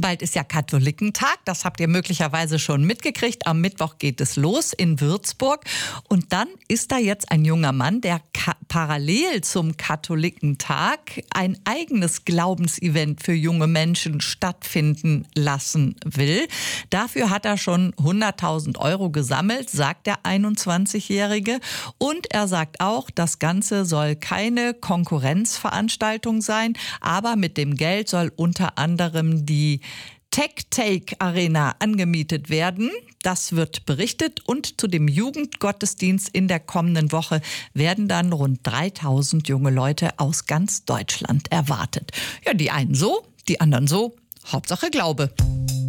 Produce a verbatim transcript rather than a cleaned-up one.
Bald ist ja Katholikentag, das habt ihr möglicherweise schon mitgekriegt. Am Mittwoch geht es los in Würzburg. Und dann ist da jetzt ein junger Mann, der ka- parallel zum Katholikentag ein eigenes Glaubensevent für junge Menschen stattfinden lassen will. Dafür hat er schon hunderttausend Euro gesammelt, sagt der einundzwanzigjährige. Und er sagt auch, das Ganze soll keine Konkurrenzveranstaltung sein, aber mit dem Geld soll unter anderem die Tech-Take Arena angemietet werden. Das wird berichtet und zu dem Jugendgottesdienst in der kommenden Woche werden dann rund dreitausend junge Leute aus ganz Deutschland erwartet. Ja, die einen so, die anderen so. Hauptsache Glaube.